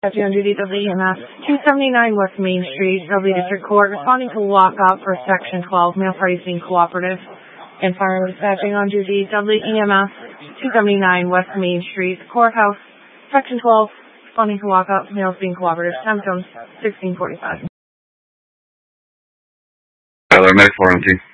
On duty of the EMS, 279 West Main Street, W District Court, responding to walk-up for Section 12, male parties being cooperative, and fire dispatching on duty, WEMS, 279 West Main Street, Courthouse, Section 12, responding to walk-up, males being cooperative, time zone 1645. Tyler, Medic 4 MT.